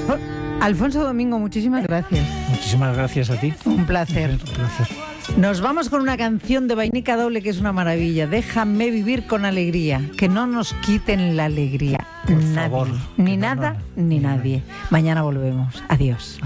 Alfonso Domingo, muchísimas gracias. Muchísimas gracias a ti. Un placer. Un placer. Nos vamos con una canción de Vainica Doble que es una maravilla. Déjame vivir con alegría. Que no nos quiten la alegría. Por nadie. favor. Ni nada, ni nadie. Mañana volvemos. Adiós.